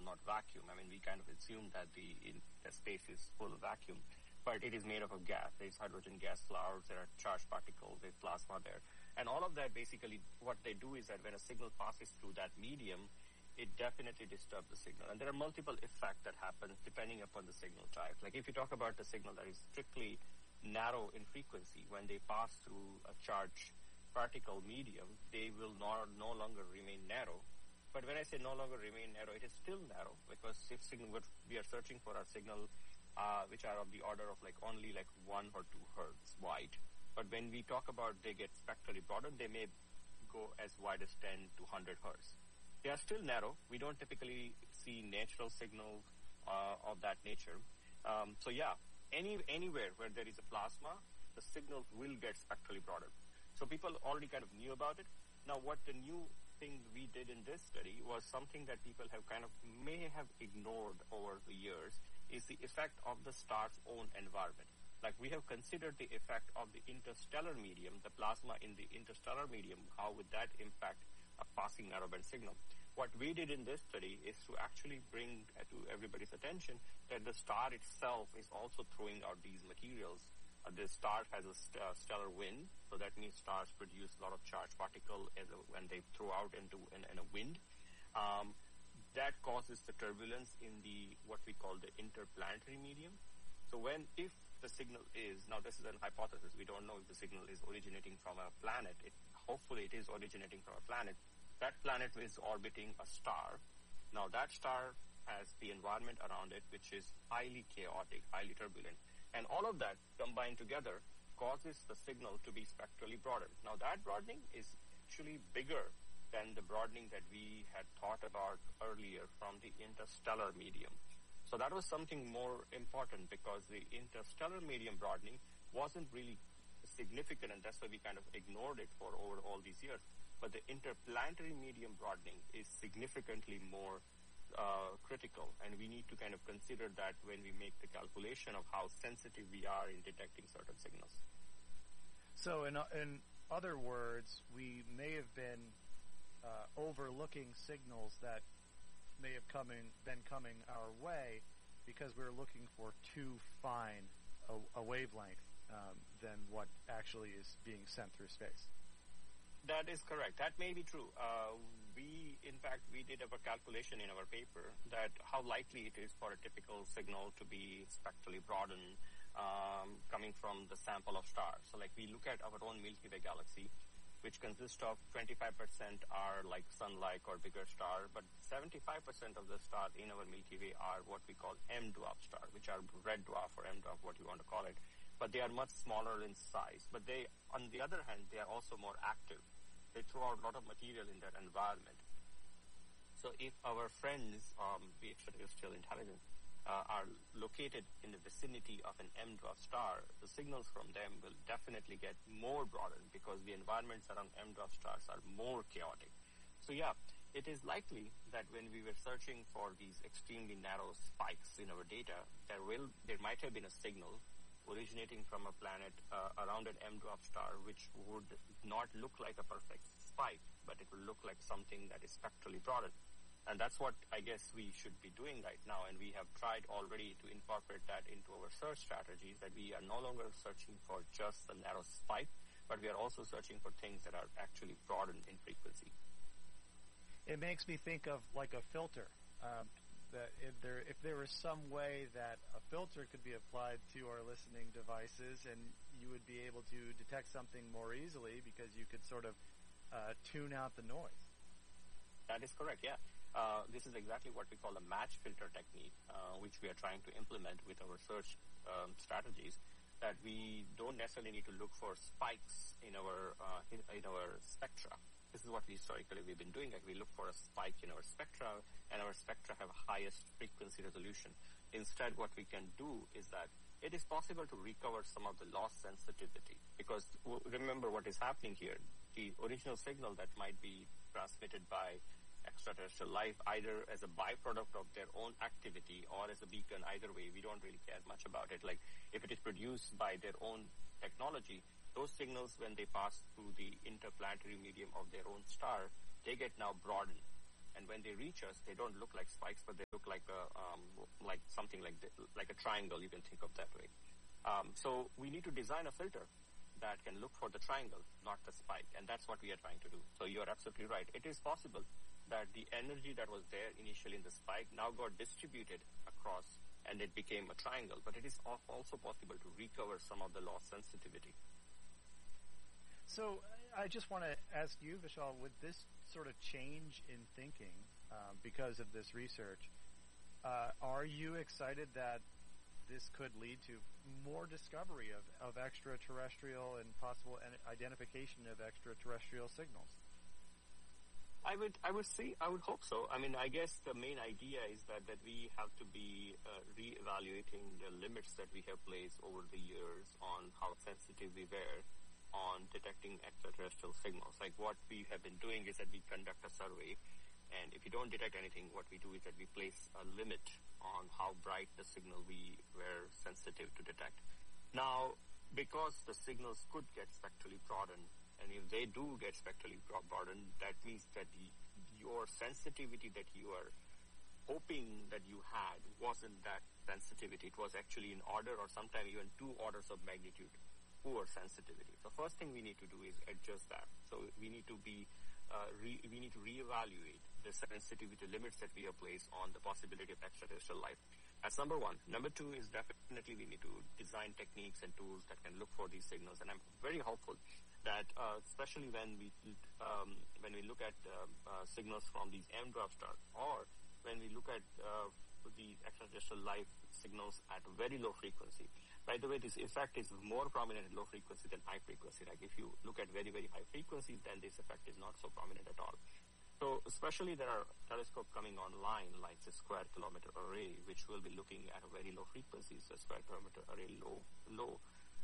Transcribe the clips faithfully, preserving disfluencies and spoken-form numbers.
not vacuum. I mean, we kind of assume that the, in, the space is full of vacuum, but it is made up of gas. There's hydrogen gas clouds, there are charged particles, there's plasma there. And all of that, basically, what they do is that when a signal passes through that medium, it definitely disturbs the signal. And there are multiple effects that happen depending upon the signal type. Like if you talk about the signal that is strictly narrow in frequency, when they pass through a charged particle medium, they will not, no longer remain narrow. But when I say no longer remain narrow, it is still narrow, because if signal, what we are searching for are signal uh, which are of the order of like only like one or two hertz wide. But when we talk about they get spectrally broadened, they may go as wide as ten to one hundred hertz. They are still narrow. We don't typically see natural signals uh, of that nature. Um, so yeah, any anywhere where there is a plasma, the signals will get spectrally broadened. So people already kind of knew about it. Now what the new thing we did in this study was something that people have kind of may have ignored over the years, is the effect of the star's own environment. Like we have considered the effect of the interstellar medium, the plasma in the interstellar medium, how would that impact a passing narrowband signal. What we did in this study is to actually bring uh, to everybody's attention that the star itself is also throwing out these materials. Uh, the star has a st- uh, stellar wind, so that means stars produce a lot of charged particle as a, when they throw out into in, in a wind. Um, that causes the turbulence in the what we call the interplanetary medium. So when if the signal is, now this is an hypothesis, we don't know if the signal is originating from a planet. It, hopefully it is originating from a planet. That planet is orbiting a star. Now that star has the environment around it, which is highly chaotic, highly turbulent. And all of that combined together causes the signal to be spectrally broadened. Now that broadening is actually bigger than the broadening that we had thought about earlier from the interstellar medium. So that was something more important, because the interstellar medium broadening wasn't really significant, and that's why we kind of ignored it for over all these years. But the interplanetary medium broadening is significantly more uh, critical, and we need to kind of consider that when we make the calculation of how sensitive we are in detecting certain signals. So in, in other words, we may have been uh, overlooking signals that may have coming, been coming our way because we were looking for too fine a, a wavelength um, than what actually is being sent through space. That is correct. That may be true. Uh, we, in fact, we did a calculation in our paper that how likely it is for a typical signal to be spectrally broadened um, coming from the sample of stars. So like we look at our own Milky Way galaxy, which consists of twenty-five percent are like sun-like or bigger star, but seventy-five percent of the stars in our Milky Way are what we call M-dwarf star, which are red dwarf or M-dwarf, what you want to call it. But they are much smaller in size. But they, on the other hand, they are also more active. They throw out a lot of material in that environment. So if our friends, um, be extraterrestrial intelligence, uh, are located in the vicinity of an M-dwarf star, the signals from them will definitely get more broadened, because the environments around M-dwarf stars are more chaotic. So yeah, it is likely that when we were searching for these extremely narrow spikes in our data, there will there might have been a signal originating from a planet uh, around an M-dwarf star, which would not look like a perfect spike, but it will look like something that is spectrally broadened. And that's what I guess we should be doing right now, and we have tried already to incorporate that into our search strategies, that we are no longer searching for just the narrow spike, but we are also searching for things that are actually broadened in frequency. It makes me think of like a filter. Um, that if there if there was some way that a filter could be applied to our listening devices, and you would be able to detect something more easily because you could sort of uh, tune out the noise. That is correct, yeah. Uh, this is exactly what we call a match filter technique, uh, which we are trying to implement with our search um, strategies, that we don't necessarily need to look for spikes in our uh, in, in our spectra. This is what we historically we've been doing. Like we look for a spike in our spectra, and our spectra have highest frequency resolution. Instead, what we can do is that it is possible to recover some of the lost sensitivity, because w- remember what is happening here. The original signal that might be transmitted by extraterrestrial life, either as a byproduct of their own activity or as a beacon, either way, we don't really care much about it. Like if it is produced by their own technology, those signals, when they pass through the interplanetary medium of their own star, they get now broadened. And when they reach us, they don't look like spikes, but they look like a, um, like something like the, like a triangle. You can think of that way. Um, so we need to design a filter that can look for the triangle, not the spike, and that's what we are trying to do. So you are absolutely right. It is possible that the energy that was there initially in the spike now got distributed across, and it became a triangle. But it is also possible to recover some of the lost sensitivity. So I just want to ask you, Vishal, with this sort of change in thinking um, because of this research, uh, are you excited that this could lead to more discovery of, of extraterrestrial and possible identification of extraterrestrial signals? I would, I would say, I would hope so. I mean, I guess the main idea is that, that we have to be uh, re-evaluating the limits that we have placed over the years on how sensitive we were on detecting extraterrestrial signals. Like what we have been doing is that we conduct a survey, and if we don't detect anything, what we do is that we place a limit on how bright the signal we were sensitive to detect. Now, because the signals could get spectrally broadened, and if they do get spectrally broadened, that means that the, your sensitivity that you are hoping that you had wasn't that sensitivity. It was actually an order or sometimes even two orders of magnitude poor sensitivity. So first thing we need to do is adjust that. So we need to be, uh, re- we need to reevaluate the sensitivity limits that we have placed on the possibility of extraterrestrial life. That's number one. Number two is definitely we need to design techniques and tools that can look for these signals. And I'm very hopeful that, uh, especially when we um, when we look at uh, uh, signals from these M dwarf stars, or when we look at uh, the extraterrestrial life signals at very low frequency. By the way, this effect is more prominent at low frequency than high frequency. Like if you look at very, very high frequencies, then this effect is not so prominent at all. So especially there are telescopes coming online like the Square Kilometer Array, which will be looking at a very low frequencies, the Square Kilometer Array low, low.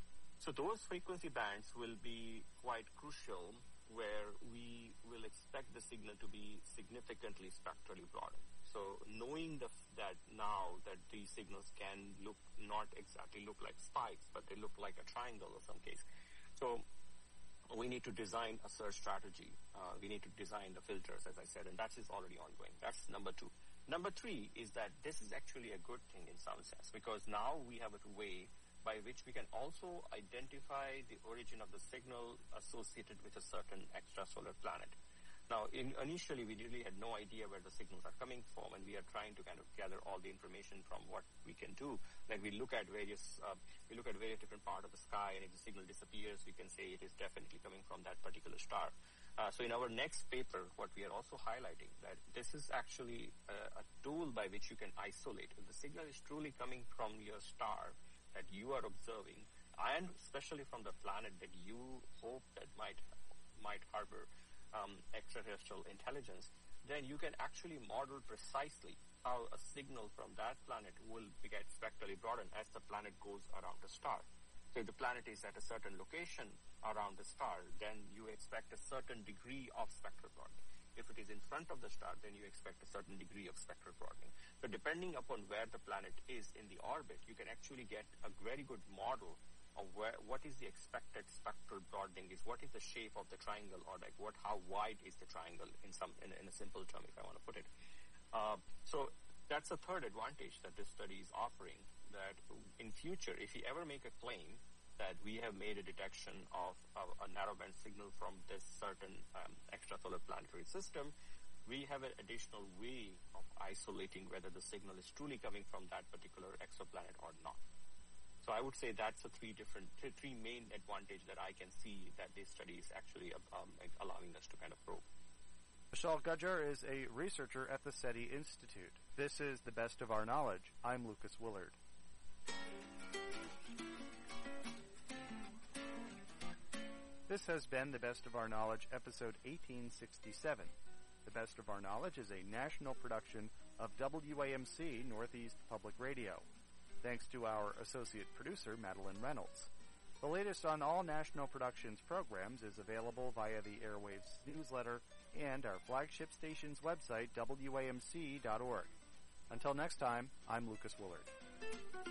So those frequency bands will be quite crucial where we will expect the signal to be significantly spectrally broadened. So knowing the, that now that these signals can look, not exactly look like spikes, but they look like a triangle in some case. So we need to design a search strategy. Uh, we need to design the filters, as I said, and that is already ongoing. That's number two. Number three is that this is actually a good thing in some sense, because now we have a way by which we can also identify the origin of the signal associated with a certain extrasolar planet. Now, in, initially, we really had no idea where the signals are coming from, and we are trying to kind of gather all the information from what we can do. Like we look at various, uh, we look at various different parts of the sky, and if the signal disappears, we can say it is definitely coming from that particular star. Uh, so in our next paper, what we are also highlighting that this is actually a, a tool by which you can isolate. If the signal is truly coming from your star that you are observing, and especially from the planet that you hope that might might harbor Um, extraterrestrial intelligence, then you can actually model precisely how a signal from that planet will get spectrally broadened as the planet goes around the star. So if the planet is at a certain location around the star, then you expect a certain degree of spectral broadening. If it is in front of the star, then you expect a certain degree of spectral broadening. So depending upon where the planet is in the orbit, you can actually get a very good model of where, what is the expected spectral broadening is, what is the shape of the triangle, or like what, how wide is the triangle in some, in, in a simple term, if I want to put it. Uh, so that's a third advantage that this study is offering, that in future, if you ever make a claim that we have made a detection of, of a narrowband signal from this certain um, extrasolar planetary system, we have an additional way of isolating whether the signal is truly coming from that particular exoplanet or not. So I would say that's the three different, three main advantage that I can see that this study is actually um, allowing us to kind of probe. Vishal Gujjar is a researcher at the SETI Institute. This is The Best of Our Knowledge. I'm Lucas Willard. This has been The Best of Our Knowledge, episode eighteen sixty-seven. The Best of Our Knowledge is a national production of W A M C Northeast Public Radio. Thanks to our associate producer, Madeline Reynolds. The latest on all National Productions programs is available via the Airwaves newsletter and our flagship station's website, W A M C dot org. Until next time, I'm Lucas Willard.